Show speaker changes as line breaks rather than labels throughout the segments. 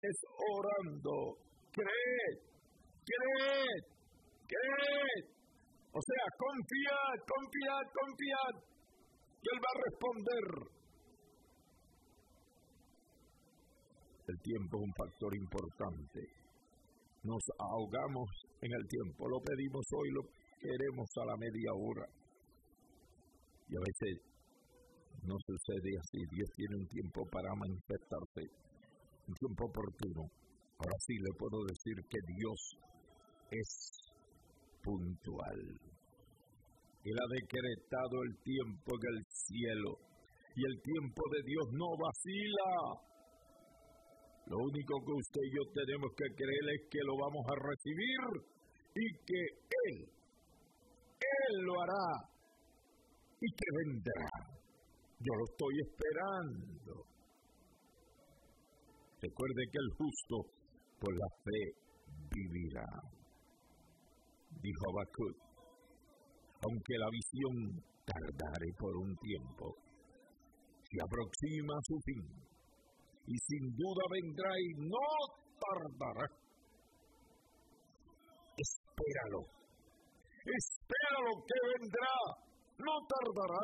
es orando. Creed. O sea, confiad, que Él va a responder. El tiempo es un factor importante. Nos ahogamos en el tiempo. Lo pedimos hoy, lo queremos a la media hora. Y a veces no sucede así. Dios tiene un tiempo para manifestarse, un tiempo oportuno. Ahora sí le puedo decir que Dios es puntual. Él ha decretado el tiempo en el cielo y el tiempo de Dios no vacila. Lo único que usted y yo tenemos que creer es que lo vamos a recibir y que Él lo hará y que vendrá. Yo lo estoy esperando. Recuerde que el justo por la fe vivirá. Dijo Habacuc, aunque la visión tardare por un tiempo, se aproxima a su fin, y sin duda vendrá y no tardará. Espéralo que vendrá, no tardará.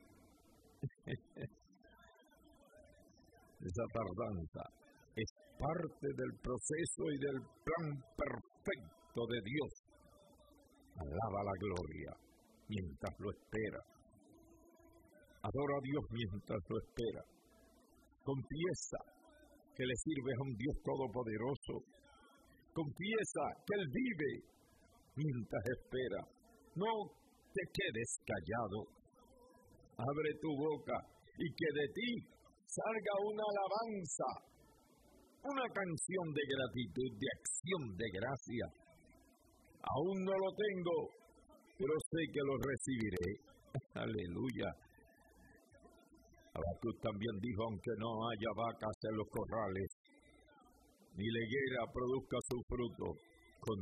Esa tardanza es parte del proceso y del plan perfecto de Dios. Alaba la gloria mientras lo espera. Adora a Dios mientras lo espera. Confiesa que le sirves a un Dios todopoderoso. Confiesa que Él vive mientras espera. No te quedes callado. Abre tu boca y que de ti salga una alabanza, una canción de gratitud, de acción de gracia. Aún no lo tengo, pero sé que lo recibiré. Aleluya. Habacuc también dijo, aunque no haya vacas en los corrales, ni la higuera produzca su fruto, con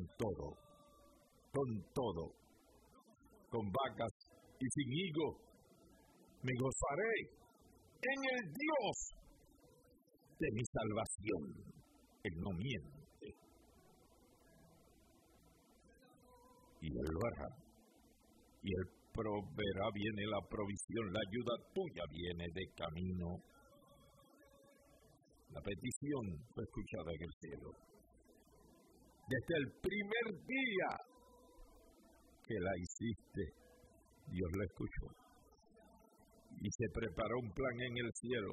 todo, con vacas y sin higo, me gozaré en el Dios de mi salvación. Él no miente. Y Él lo hará. Y Él proveerá, viene la provisión, la ayuda tuya viene de camino. La petición fue escuchada en el cielo. Desde el primer día que la hiciste, Dios la escuchó. Y se preparó un plan en el cielo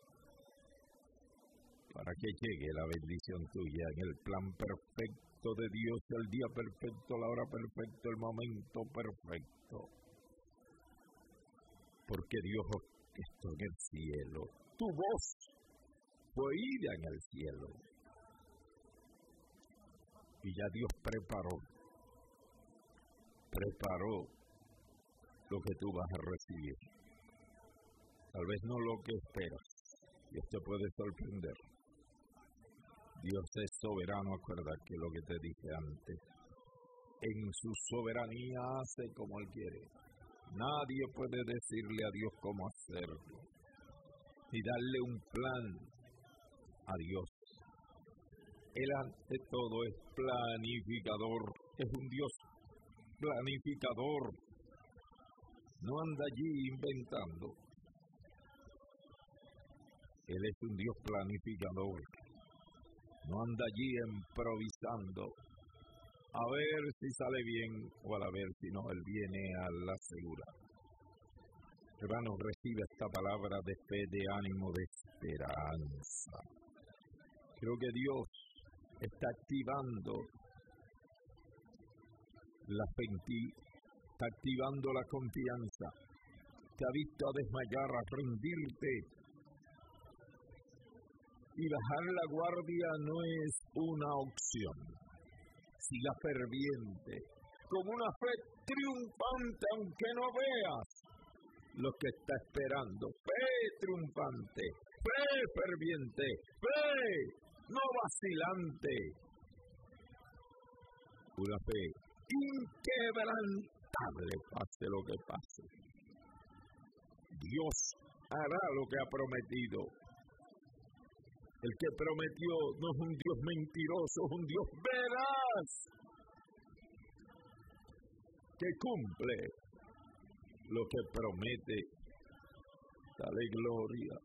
para que llegue la bendición tuya en el plan perfecto de Dios, el día perfecto, la hora perfecta, el momento perfecto. Porque Dios orquestó en el cielo. Tu voz fue oída en el cielo. Y ya Dios preparó lo que tú vas a recibir. Tal vez no lo que esperas. Dios te puede sorprender. Dios es soberano, acuérdate que lo que te dije antes. En su soberanía hace como Él quiere. Nadie puede decirle a Dios cómo hacerlo. Y darle un plan a Dios. Él ante todo es planificador. Es un Dios planificador. No anda allí inventando. Él es un Dios planificador. No anda allí improvisando. A ver si sale bien o a ver si no, Él viene a la segura. Hermanos, recibe esta palabra de fe, de ánimo, de esperanza. Creo que Dios está activando la fe en ti, está activando la confianza. Te ha visto a desmayar, a rendirte. Y bajar la guardia no es una opción. Siga ferviente, con una fe triunfante, aunque no veas lo que está esperando. Fe triunfante, fe ferviente, fe no vacilante. Una fe inquebrantable, pase lo que pase. Dios hará lo que ha prometido. El que prometió no es un Dios mentiroso, es un Dios veraz, que cumple lo que promete. Dale gloria,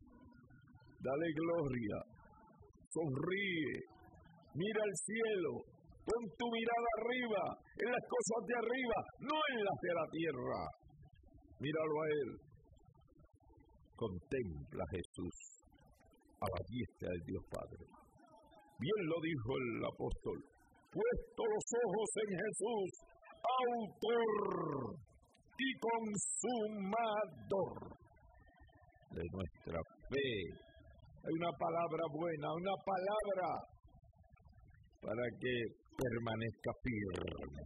sonríe, mira al cielo, pon tu mirada arriba, en las cosas de arriba, no en las de la tierra. Míralo a Él, contempla a Jesús a la diestra del Dios Padre. Bien lo dijo el apóstol, puesto los ojos en Jesús, autor y consumador de nuestra fe. Hay una palabra buena, una palabra para que permanezca firme.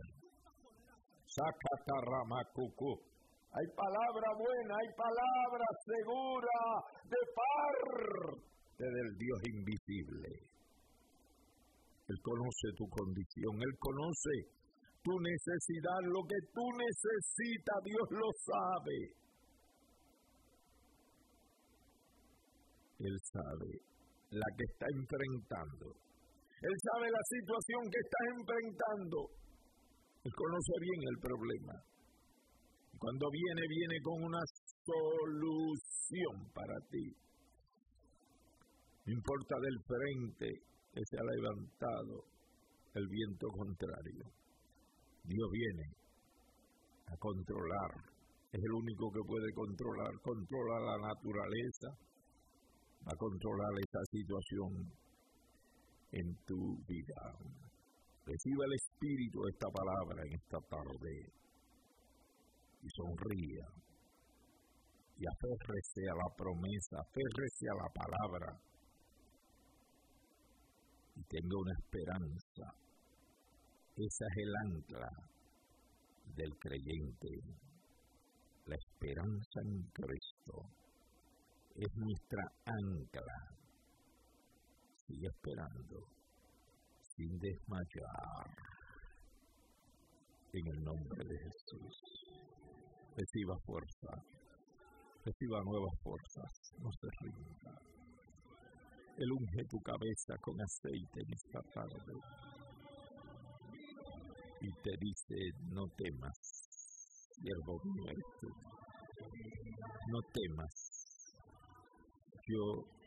Sacatarramacucu. Hay palabra buena, hay palabra segura de parte del Dios invisible. Él conoce tu condición, Él conoce tu necesidad, lo que tú necesitas, Dios lo sabe. Él sabe la que está enfrentando. Él sabe la situación que estás enfrentando. Él conoce bien el problema. Cuando viene con una solución para ti. No importa del frente que se ha levantado el viento contrario. Dios viene a controlar. Es el único que puede controlar. Controla la naturaleza. Va a controlar esta situación en tu vida. Reciba el Espíritu de esta palabra en esta tarde. Y sonría. Y aférrese a la promesa, aférrese a la palabra. Y tenga una esperanza. Esa es el ancla del creyente. La esperanza en Cristo es nuestra ancla. Sigue esperando, sin desmayar. En el nombre de Jesús. Reciba fuerza, reciba nuevas fuerzas, no se rinda. Él unge tu cabeza con aceite en esta tarde y te dice, no temas, siervo mío eres tú, no temas, yo